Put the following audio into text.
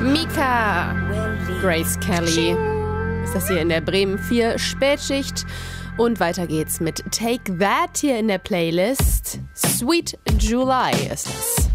Mika, Grace Kelly. Ist das hier in der Bremen 4 Spätschicht. Und weiter geht's mit Take That hier in der Playlist. Sweet July ist das.